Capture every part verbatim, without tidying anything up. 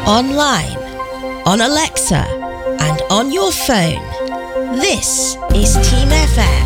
online, on Alexa, and on your phone. This is Team F M.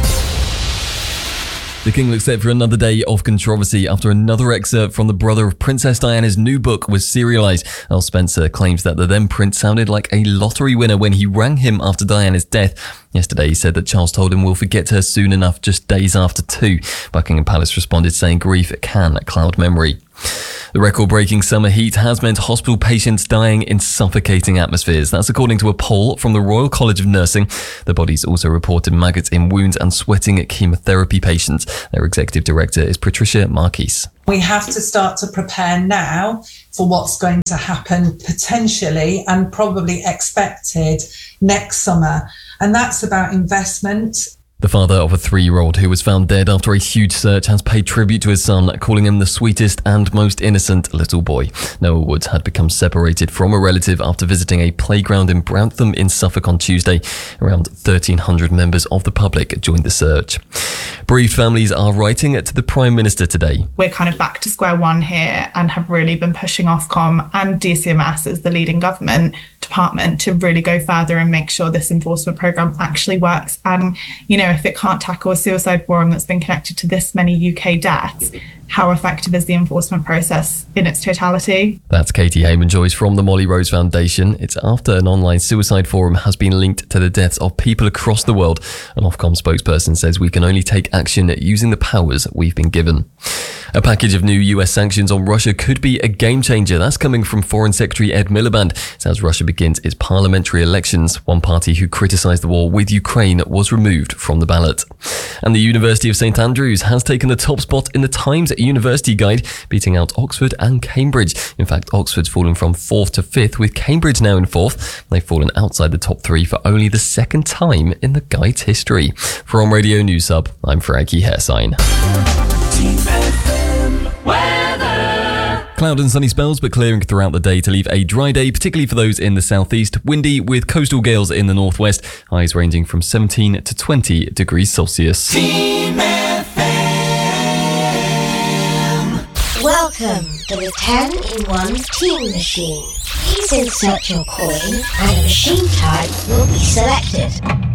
The King looks set for another day of controversy after another excerpt from the brother of Princess Diana's new book was serialised. Earl Spencer claims that the then prince sounded like a lottery winner when he rang him after Diana's death. Yesterday he said that Charles told him we'll forget her soon enough, just days after two. Buckingham Palace responded saying grief can cloud memory. The record-breaking summer heat has meant hospital patients dying in suffocating atmospheres. That's according to a poll from the Royal College of Nursing. The bodies also reported maggots in wounds and sweating chemotherapy patients. Their executive director is Patricia Marquis. We have to start to prepare now for what's going to happen potentially and probably expected next summer. And that's about investment. The father of a three-year-old who was found dead after a huge search has paid tribute to his son, calling him the sweetest and most innocent little boy. Noah Woods had become separated from a relative after visiting a playground in Brantham in Suffolk on Tuesday. Around thirteen hundred members of the public joined the search. Bereaved families are writing to the Prime Minister today. We're kind of back to square one here and have really been pushing Ofcom and D C M S as the leading government department to really go further and make sure this enforcement programme actually works. And, you know, if it can't tackle a suicide forum that's been connected to this many U K deaths, how effective is the enforcement process in its totality? That's Katie Heyman-Joyce from the Molly Rose Foundation. It's after an online suicide forum has been linked to the deaths of people across the world. An Ofcom spokesperson says we can only take action using the powers we've been given. A package of new U S sanctions on Russia could be a game changer. That's coming from Foreign Secretary Ed Miliband. It's as Russia begins its parliamentary elections. One party who criticised the war with Ukraine was removed from the ballot. And the University of St Andrews has taken the top spot in the Times University Guide, beating out Oxford and Cambridge. In fact, Oxford's fallen from fourth to fifth, with Cambridge now in fourth. They've fallen outside the top three for only the second time in the Guide's history. From Radio News Hub, I'm Frankie Hairsign. Cloud and sunny spells, but clearing throughout the day to leave a dry day, particularly for those in the southeast. Windy with coastal gales in the northwest. Highs ranging from seventeen to twenty degrees Celsius. Team F M. Welcome to the ten in one Team Machine. Please insert your coin and a machine type will be selected.